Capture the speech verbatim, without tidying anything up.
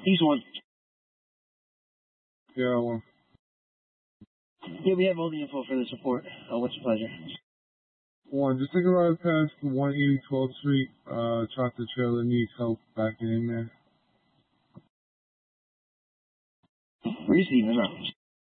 He's one. Yeah, one. Yeah, we have all the info for the support. Oh, what's your pleasure? One, just take a ride past the one eighty twelfth Street. Uh, tractor trailer needs help backing in there. Receiving now.